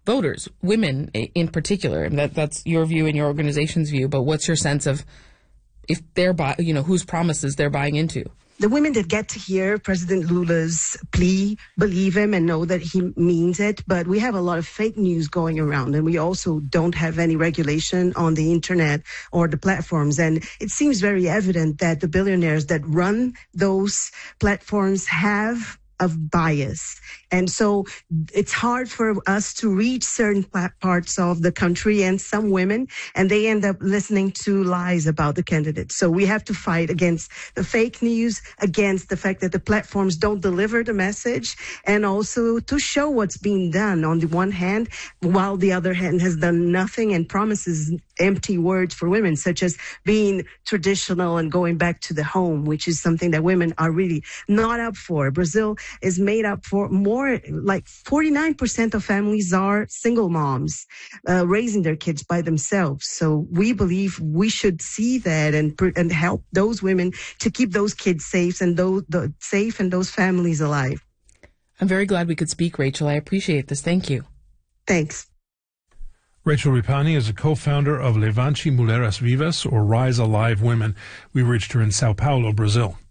voters, women in particular, and that's your view and your organization's view, but what's your sense of if they're whose promises they're buying into? The women that get to hear President Lula's plea believe him and know that he means it, but we have a lot of fake news going around, and we also don't have any regulation on the internet or the platforms. And it seems very evident that the billionaires that run those platforms have of bias. And so it's hard for us to reach certain parts of the country and some women, and they end up listening to lies about the candidates. So we have to fight against the fake news, against the fact that the platforms don't deliver the message, and also to show what's being done on the one hand, while the other hand has done nothing and promises empty words for women, such as being traditional and going back to the home, which is something that women are really not up for. Brazil is made up for more, like 49% of families are single moms, raising their kids by themselves. So we believe we should see that and help those women to keep those kids safe and those families alive. I'm very glad we could speak, Rachel. I appreciate this. Thank you. Thanks. Rachel Ripani is a co-founder of Levante Mulheres Vivas, or Rise Alive Women. We reached her in Sao Paulo, Brazil.